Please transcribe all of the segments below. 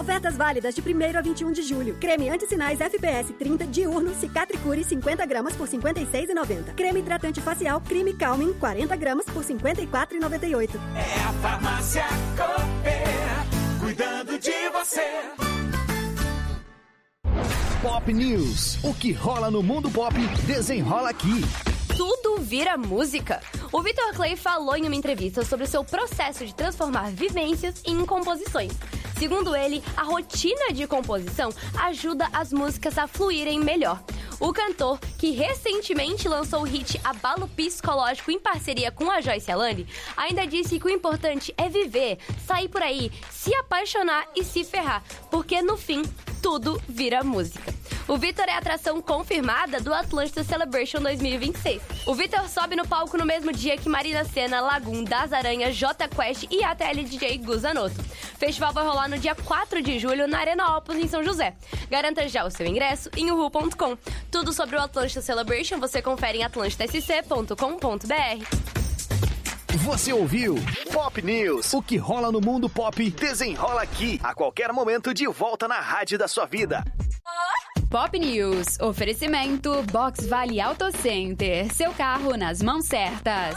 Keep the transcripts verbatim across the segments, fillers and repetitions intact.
Ofertas válidas de primeiro a vinte e um de julho. Creme anti-sinais F P S trinta diurno Cicatricure cinquenta gramas por cinquenta e seis reais e noventa centavos. Creme hidratante facial Creme Calming quarenta gramas por cinquenta e quatro reais e noventa e oito centavos. É a Farmácia Cooper, cuidando de você. Pop News. O que rola no mundo pop, desenrola aqui. Tudo vira música. O Victor Clay falou em uma entrevista sobre o seu processo de transformar vivências em composições. Segundo ele, a rotina de composição ajuda as músicas a fluírem melhor. O cantor, que recentemente lançou o hit Abalo Psicológico em parceria com a Joyce Alane, ainda disse que o importante é viver, sair por aí, se apaixonar e se ferrar, porque no fim, tudo vira música. O Victor é a atração confirmada do Atlântida Celebration dois mil e vinte e seis. O Victor sobe no palco no mesmo dia que Marina Sena, Lagoon, Das Aranha, Jota Quest e A T L D J Guzanoto. O festival vai rolar no dia quatro de julho na Arena Opus, em São José. Garanta já o seu ingresso em uhu ponto com. Tudo sobre o Atlântida Celebration você confere em atlântida s c ponto com ponto b r. Você ouviu Pop News. O que rola no mundo pop, desenrola aqui. A qualquer momento, de volta na rádio da sua vida. Pop News. Oferecimento Box Vale Auto Center. Seu carro nas mãos certas.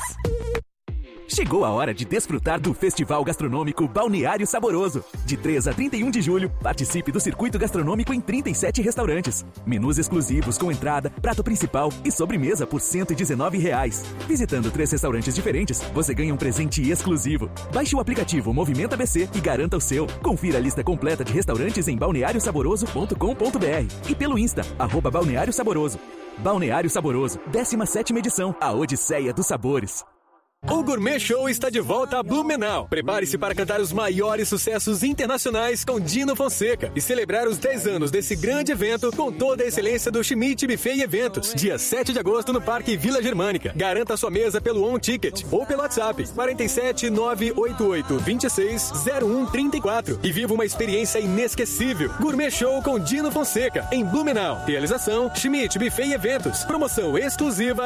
Chegou a hora de desfrutar do Festival Gastronômico Balneário Saboroso. De três a trinta e um de julho, participe do circuito gastronômico em trinta e sete restaurantes. Menus exclusivos com entrada, prato principal e sobremesa por cento e dezenove reais. Visitando três restaurantes diferentes, você ganha um presente exclusivo. Baixe o aplicativo Movimento A B C e garanta o seu. Confira a lista completa de restaurantes em balneário saboroso ponto com ponto b r e pelo Insta, arroba Balneário Saboroso. Balneário Saboroso, décima sétima edição, a Odisseia dos Sabores. O Gourmet Show está de volta a Blumenau. Prepare-se para cantar os maiores sucessos internacionais com Dino Fonseca e celebrar os dez anos desse grande evento com toda a excelência do Schmidt Buffet e Eventos. Dia sete de agosto no Parque Vila Germânica. Garanta sua mesa pelo On Ticket ou pelo WhatsApp quatro sete nove oito oito dois seis zero um três quatro e viva uma experiência inesquecível. Gourmet Show com Dino Fonseca em Blumenau. Realização Schmidt Buffet e Eventos. Promoção exclusiva